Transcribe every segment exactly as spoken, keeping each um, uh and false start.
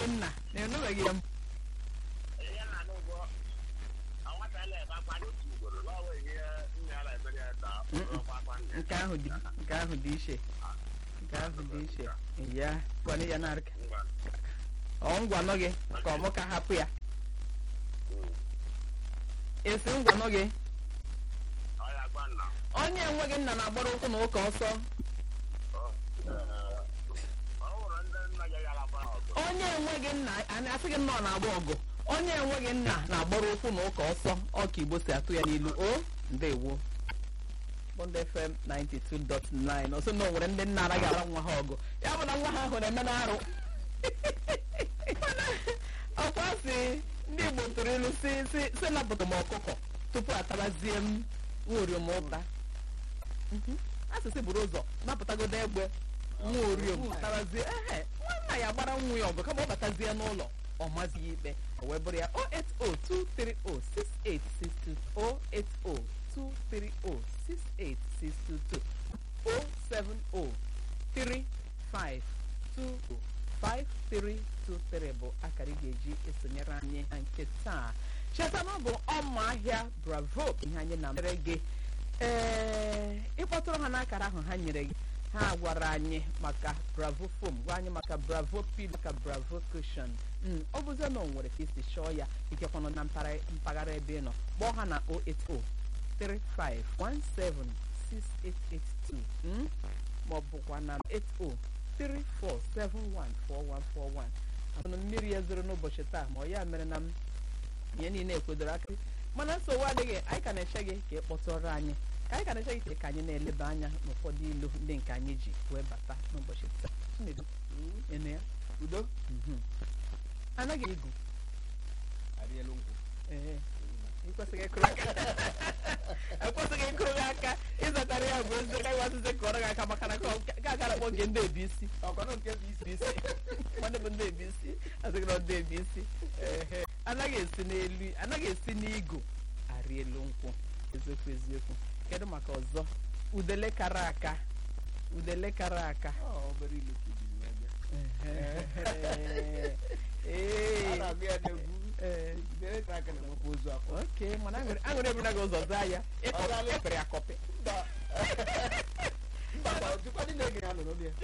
nna na enubeghị ya m nke ahụ dị nke ahụ dị iche nke ahụ dị iche ya gwana ya na-arịka ọ ngwanọ gị ka ọmụ ka hapụ ya esi ngwanọ gị onye enweghị nna na-agbara ụkwụ na ụka ọsọ onye enweghị nna anyị asịghị nna ọ na-agba ọgụ onye enweghị nna na-agbara ụkwụ na ụka ọsọ ọka Igbo si atụ ya n'ilu o ndewo Bond F M ninety-two dot nine ọsọ na o nwere ndị nna anaghị ara nwa ha ọgụ ya bụ na nwa ha ahụ na-eme n'arụ ọkwa si ndị Igbo tụrụ ilu si si si napụta m ọkụkọ tupu atabazie m nworiom ụta asịsị buru ụzọ napụtagodo egbe nworiom tabazie ehe nwanna ya gbara nwa ya ọgụ kama ọ batazie n'ụlọ ọ mazighị ikpe o wee bụrụ ya zero eight zero two three zero six eight six two zero eight zero two three zero six eight six two two zero seven zero three five two five three two three bụ akara ị ga-eji esonyere anyị na nke taa. Cheta na ọ bụ ọma ahịa Bravo ihe anyị na-mere gị ee ịkpọtụrụ ha n'akara ahụ ha nyere gị ha gwara anyị maka Bravo foam gwa anyị maka Bravo pillow maka Bravo cushion ọ bụzie na o nwere ka isi chọọ ya ikekwanụ na mpaghara ebe ị nọ kpọọ ha na zero eight zero three five one seven six eight eight two ma ọ bụkwa na eight zero three four seven one four one four one. Abụnụ mmiri ya zoro n'ụbọchị taa ma ọ ya mere na m ihe niile ekwedoro aka mana nsogbu adịghị anyị ka na-eche gị ka ị kpọtụrụ anyị ka anyị ka na-eche gị ka anyị na-eleba anya n'ụfọdụ ilu ndị nke anyị ji wee bata n'ụbọchị taa. Chinedu enu ya udo anaghị igu ee ekwesịghị ịkụrụ aka ekwesịghị ịkụrụ gị aka ịzatara ya bụ ezi gaghị wasịzi kụọrọ gị aka maka na ga agara kpọ gị ndị ebi isi ọkwanụ nke bụ isi isi nwanne bụ ndị ebi isi asịgị na ndị ebi isi ehe anaghị esi n'elu anaghị esi n'igu arị elu nkwụ eziokwu eziokwu kedu maka ọzọ udele kara aka udele kara aka obere ilu ka iji wee bịa ee a na-abịa ya n'egwu dere ka aka na-enwekwa ozu afọ oke mana aṅụrị ebuna gị ụzọ zaa ya ịpere ya kọpị mba mba kwa ojikwa ndị na-ege ya nọ n'obi ya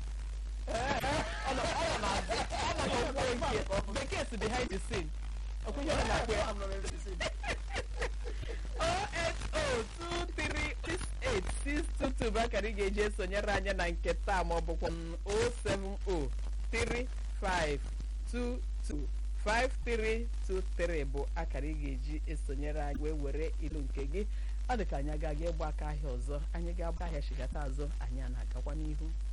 bekee si behind the scene okwenyere na akwe I'm not ready to see. zero eight zero two three six eight six two two bụ akara ị ga-eji esonyere anya na nke taa ma ọ bụkwa zero seven zero three five two two five three two three bụ akara ị ga-eji esonyere anyị wee were ilu nke gị. Ọ dị ka anyị agaghị ịgba aka ahịa ọzọ anyị ga-agba ahịa chigata azụ anyị a na-agakwa n'ihu.